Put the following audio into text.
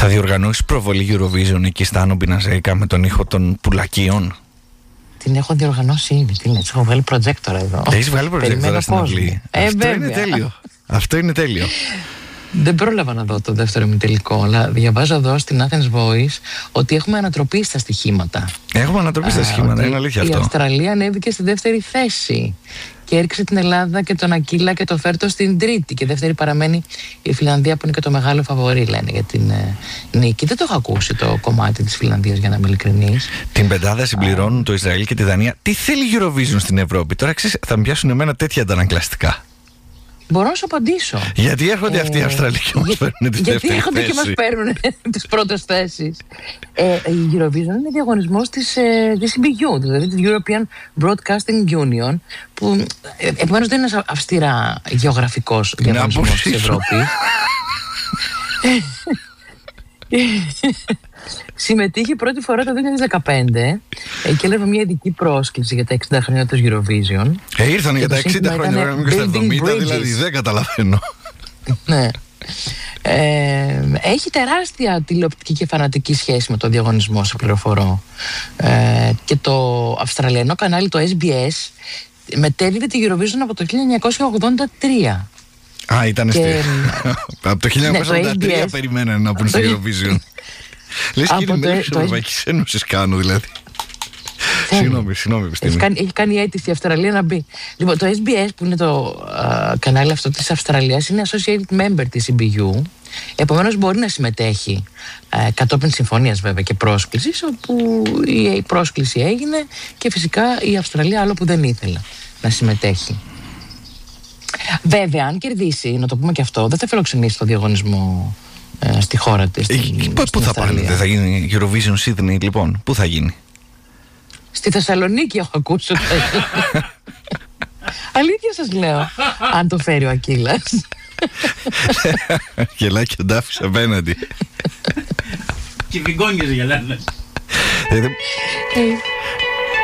Θα διοργανώσεις προβολή Eurovision εκεί στα Άνω Μπιναζέικα με τον ήχο των πουλακίων? Την έχω διοργανώσει ήδη. Τι λες, έχω βγάλει προτζέκτορα εδώ. Έχεις βγάλει προτζέκτορα στην αυλή? Αυτό είναι τέλειο. Αυτό είναι τέλειο. Δεν πρόλαβα να δω το δεύτερο ημιτελικό, αλλά διαβάζω εδώ στην Athens Voice ότι έχουμε ανατροπή στα στοιχήματα. Έχουμε ανατροπή στα στοιχήματα, είναι αλήθεια αυτό. Η Αυστραλία ανέβηκε στη δεύτερη θέση και έριξε την Ελλάδα και τον Ακύλα και το Φέρτο στην τρίτη. Και δεύτερη παραμένει η Φιλανδία, που είναι και το μεγάλο φαβορί, λένε, για την νίκη. Δεν το έχω ακούσει το κομμάτι της Φιλανδίας, για να είμαι ειλικρινής. Την πεντάδα συμπληρώνουν το Ισραήλ και τη Δανία. Τι θέλει Eurovision στην Ευρώπη? Τώρα ξέρεις, θα με πιάσουν εμένα τέτοια αντανακλαστικά. Μπορώ να σου απαντήσω. Γιατί έρχονται αυτοί οι Αυστραλοί και μας παίρνουν τη δεύτερη θέση? Γιατί έρχονται και μας παίρνουν τις πρώτες θέσεις. Η Eurovision είναι διαγωνισμός της EBU, δηλαδή της European Broadcasting Union, που επομένως δεν είναι αυστηρά γεωγραφικός διαγωνισμός της Ευρώπης. Συμμετείχε πρώτη φορά το 2015 και έλαβε μια ειδική πρόσκληση για τα 60 χρόνια του Eurovision. Ήρθαν για τα 60 χρόνια, μην στα 70, δηλαδή δεν καταλαβαίνω. Ναι. Έχει τεράστια τηλεοπτική και φανατική σχέση με τον διαγωνισμό, σε πληροφορώ. Και το αυστραλιανό κανάλι, το SBS, μετέδιδε τη Eurovision από το 1983. Α, ήταν από το 1983 περιμένανε να πούν στο Eurovision. Λες και είναι μέλη της Ευρωπαϊκής Ένωσης κάνω, δηλαδή. Συγγνώμη, επιστήμη. Έχει κάνει αίτηση η Αυστραλία να μπει. Λοιπόν, το SBS, που είναι το κανάλι αυτό της Αυστραλίας, είναι associated member της EBU. Επομένως μπορεί να συμμετέχει κατόπιν συμφωνίας, βέβαια, και πρόσκλησης, όπου η πρόσκληση έγινε και φυσικά η Αυστραλία, άλλο που δεν ήθελε να συμμετέχει. Βέβαια, αν κερδίσει, να το πούμε και αυτό, δεν θα φιλοξενήσει το διαγωνισμό στη χώρα της. Πού θα πάνε? Δεν θα γίνει Eurovision Sydney, λοιπόν? Πού θα γίνει? Στη Θεσσαλονίκη έχω ακούσει. Αλήθεια σας λέω. Αν το φέρει ο Ακύλας. Γελάει και ο Ντάφης απέναντι. Και οι βιγόνιες γελάνε.